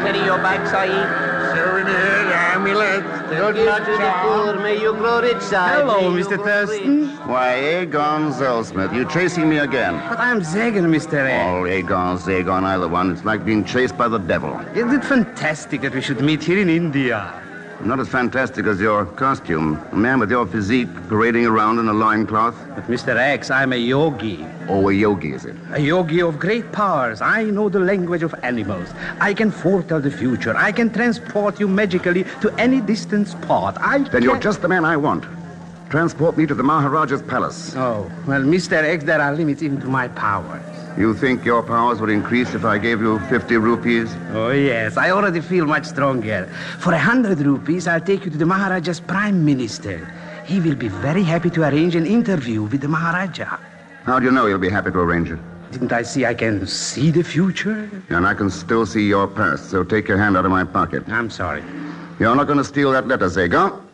carry your bag, Sahib? Souvenir amulet. Good luck, John. May you grow rich, Sahib. Hello, Mr. Thurston. Why, Aegon Zellsmith, you chasing me again? But I'm Zagan, Mr. X. Oh, Aegon, either one. It's like being chased by the devil. Isn't it fantastic that we should meet here in India? Not as fantastic as your costume. A man with your physique parading around in a loincloth. But, Mr. X, I'm a yogi. Oh, a yogi, is it? A yogi of great powers. I know the language of animals. I can foretell the future. I can transport you magically to any distant spot. Then you're just the man I want. Transport me to the Maharaja's palace. Oh, well, Mr. X, there are limits even to my powers. You think your powers would increase if I gave you 50 rupees? Oh, yes. I already feel much stronger. For 100 rupees, I'll take you to the Maharaja's Prime Minister. He will be very happy to arrange an interview with the Maharaja. How do you know he'll be happy to arrange it? Didn't I see I can see the future? And I can still see your past, so take your hand out of my pocket. I'm sorry. You're not going to steal that letter, Zagan.